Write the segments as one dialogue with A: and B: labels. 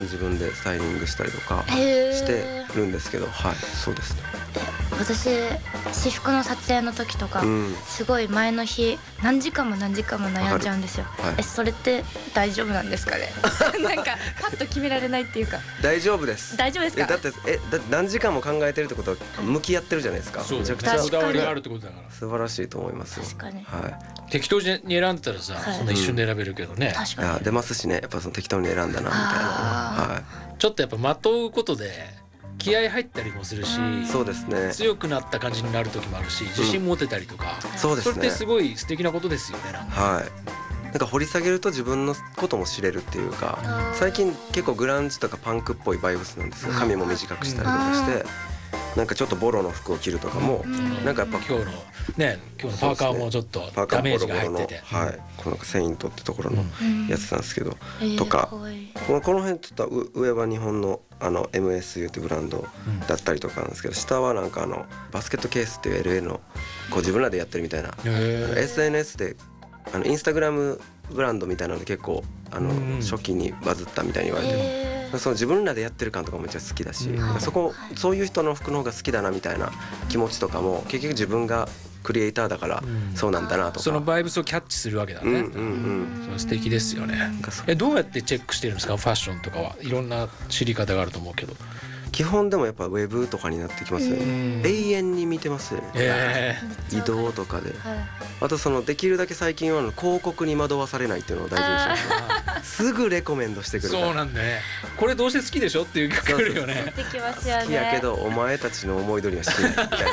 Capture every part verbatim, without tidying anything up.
A: 自分でスタイリングしたりとかしてるんですけど、はい、そうですね。
B: 私私服の撮影の時とか、うん、すごい前の日何時間も何時間も悩んじゃうんですよ、はい、えそれって大丈夫なんですかねなんかパッと決められないっていうか。
A: 大丈夫です。
B: 大丈夫ですか。
A: えだってえだって何時間も考えてるってことは向き合ってるじゃないですか、はい、めちゃくちゃ
C: こだわりがあるってことだから
A: 素晴らしいと思いますよ。
B: 確かに、
A: はい、
C: 適当に選んでたらさ、はい、そんな一瞬で選べるけどね、うん、
B: 確かに。
A: いや出ますしね、やっぱその適当に選んだなみたいな、はい、
C: ちょっとやっぱまとうことで気合入ったりもするし、
A: そうですね、
C: 強くなった感じになる時もあるし、自信持てたりとか、
A: うん、そうですね、
C: それってすごい素敵なことですよね。なんか、
A: はい、なんか掘り下げると自分のことも知れるっていうか、最近結構グランジとかパンクっぽいバイブスなんですよ。髪も短くしたりとかして、なんかちょっとボロの服を着るとかも、なんかやっぱ
C: 今日のね、今日のパーカーもちょっとダメージが入ってて、
A: はい、このセイントってところのやつなんですけど、とかこのこの辺ちょっと上は日本のあの エムエスユー ってブランドだったりとかなんですけど、下はなんかあのバスケットケースっていう エルエー のこう自分らでやってるみたいな、エスエヌエス であのインスタグラムブランドみたいなので結構あの初期にバズったみたいに言われてる、その自分らでやってる感とかもめっちゃ好きだし、そこそういう人の服の方が好きだなみたいな気持ちとかも結局自分がクリエイターだからそうなんだなとか、
C: そのバイブスをキャッチするわけだね。うんうんうん、素敵ですよね。えどうやってチェックしてるんですか、ファッションとかは。いろんな知り方があると思うけど、
A: 基本でもやっぱウェブとかになってきますよね。永遠に見てますよね、えー、移動とかで、はい、あとそのできるだけ最近は広告に惑わされないっていうのを大事にしてます。すぐレコメンドしてくるから。
C: そうなんだね。これどうして好きでしょっていう曲来るよね。
B: 出てきますよね。
A: 好きやけどお前たちの思い通りはしないみたいな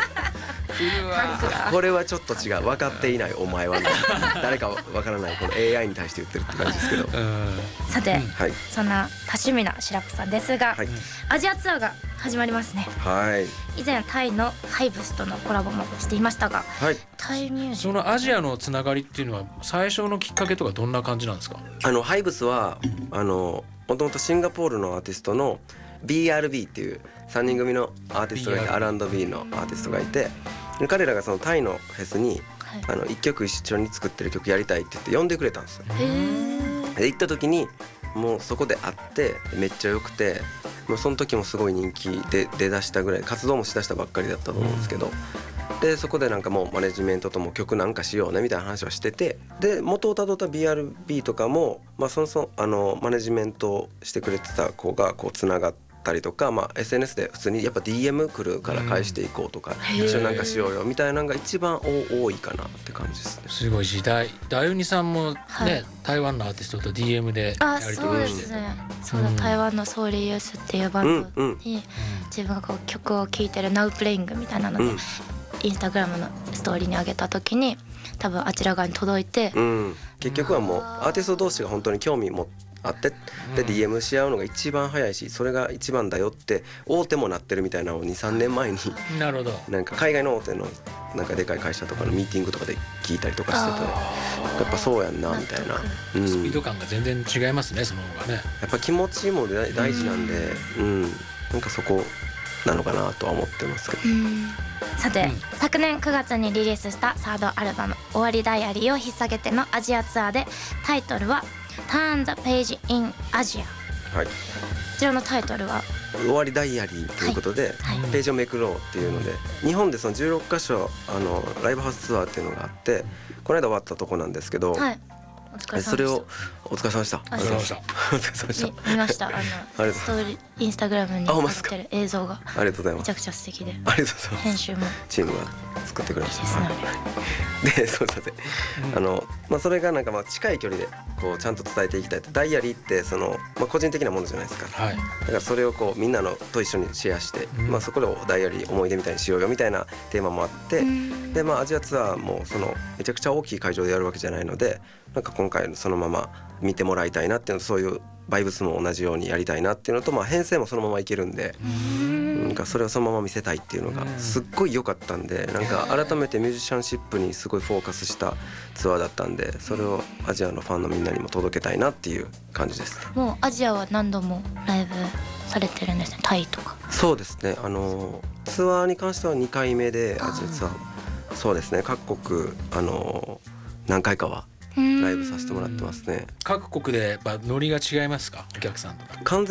A: これはちょっと違う、分かっていないお前は誰か分からないこの エーアイ に対して言ってるって感じですけど、
B: さて、
A: はい、
B: そんな多趣味なシラップさんですが、はい、アジアツアーが始まりますね。
A: はい、
B: 以前タイのハイブスとのコラボもしていましたが、
A: はい、
B: タイミュージック、
C: そのアジアのつながりっていうのは最初のきっかけとかどんな感じなんですか。
A: あのハイブスはあのもともとシンガポールのアーティストの ビーアールビー っていうさんにん組のアーティストがいて、 アールアンドビー のアーティストがいて、彼らがそのタイのフェスに、はい、あのいっきょく一緒に作ってる曲やりたいって言って呼んでくれたんですよ。で行った時にもうそこで会ってめっちゃ良くて、もうその時もすごい人気で出だしたぐらい、活動もしだしたばっかりだったと思うんですけど、でそこでなんかもうマネジメントとも曲なんかしようねみたいな話をしてて、で元をたどった ビーアールビー とかも、まあ、そのそあのマネジメントをしてくれてた子がこうつながってたりとか、まあ、エスエヌエス で普通にやっぱ ディーエム 来るから返していこうとか、うん、一緒になんかしようよみたいなのが一番多いかなって感じですね。
C: すごい時代。ダユニさんもね、はい、台湾のアーティストと ディーエム でやり取りして、
B: そうですね、そうだ、うん、台湾のソウルユースっていうバンドに自分がこう曲を聴いてる Now Playing みたいなので、うん、インスタグラムのストーリーに上げた時に多分あちら側に届いて、
A: うん、結局はもうアーティスト同士が本当に興味持ってあってで ディーエム し合うのが一番早いし、それが一番だよって大手もなってるみたいなのを にさんねんまえに
C: なるほど、
A: なんか海外の大手のなんかでかい会社とかのミーティングとかで聞いたりとかしてて、やっぱそうやんなみたいな、
C: うん、スピード感が全然違いますね、その方がね。
A: やっぱ気持ちも大事なんで、うん、なんかそこなのかなとは思ってますけど、うん、
B: さて、うん、昨年くがつにリリースしたサードアルバム「終わりダイアリー」を引っ提げてのアジアツアーで、タイトルはTurn the Page in Asia、はい、こちらのタイトルは
A: 終わりダイアリーということで、はいはい、ページをめくろうっていうので、日本でそのじゅうろっかしょあのライブハウスツアーっていうのがあって、この間終わったとこなんですけど、はい、
B: お疲れ様でした。
A: それをお疲れ様でした。
C: お疲れ様でした。
A: お疲れ様でした。
B: 見ました。あのストーリーインスタグラムに上がってる映像が
A: ありがとうございます。
B: めちゃくちゃ素敵で、
A: ありがとうございます。
B: 編集も
A: チームが作ってくれました。
B: いいですね。
A: で、そうですね。あのまあそれがなんかまあ近い距離でこうちゃんと伝えていきたいって、ダイアリーってそのまあ個人的なものじゃないですか。はい。だからそれをこうみんなのと一緒にシェアして、うん、まあそこでダイアリー思い出みたいにしようよみたいなテーマもあって、でまあアジアツアーもそのめちゃくちゃ大きい会場でやるわけじゃないので、なんか今回のそのまま見てもらいたいなっていうのと、そういうバイブスも同じようにやりたいなっていうのと、まあ編成もそのままいけるんで、なんかそれをそのまま見せたいっていうのがすっごい良かったんで、なんか改めてミュージシャンシップにすごいフォーカスしたツアーだったんで、それをアジアのファンのみんなにも届けたいなっていう感じです。
B: もうアジアは何度もライブされてるんですね、タイとか。
A: そうですね、あのツアーに関してはにかいめで、アジアツアー、そうですね、各国あの何回かはライブさせてもらってますね。
C: 各国でやっぱノリが違いますか、お客さんとか。
A: 完